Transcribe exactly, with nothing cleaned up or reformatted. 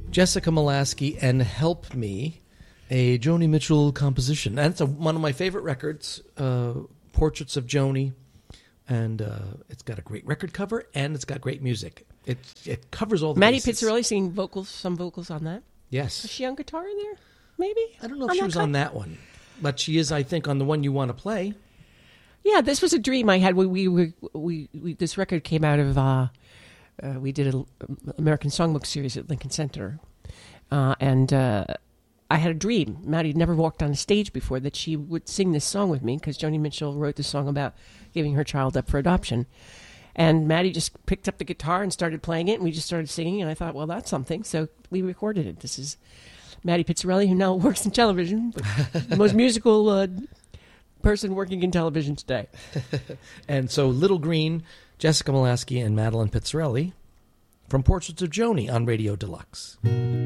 Jessica Molaskey and Help Me, a Joni Mitchell composition. And it's a, one of my favorite records, uh, Portraits of Joni. And uh, it's got a great record cover, and it's got great music. It it covers all the Maddie bases. Pizzarelli singing vocals, some vocals on that. Yes. Was she on guitar in there? Maybe? I don't know if on she that was cut? on that one. But she is, I think, on the one you want to play. Yeah, this was a dream I had. We we we, we, we this record came out of uh, uh, we did an American Songbook series at Lincoln Center, uh, and uh, I had a dream. Maddie had never walked on a stage before that she would sing this song with me because Joni Mitchell wrote the song about giving her child up for adoption, and Maddie just picked up the guitar and started playing it, and we just started singing. And I thought, well, that's something. So we recorded it. This is Maddie Pizzarelli, who now works in television, but the most musical uh, person working in television today. And so Little Green, Jessica Molaskey, and Madeline Pizzarelli from Portraits of Joni on Radio Deluxe.